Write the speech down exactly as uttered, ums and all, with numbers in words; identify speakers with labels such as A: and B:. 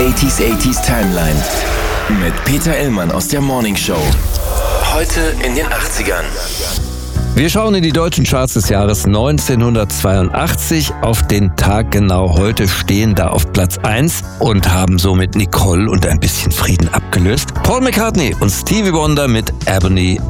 A: achtziger achtziger Timeline mit Peter Illmann aus der Morning Show. Heute in den achtzigern.
B: Wir schauen in die deutschen Charts des Jahres neunzehnhundertzweiundachtzig. Auf den Tag genau heute stehen da auf Platz eins und haben somit Nicole und ein bisschen Frieden abgelöst. Paul McCartney und Stevie Wonder mit Ebony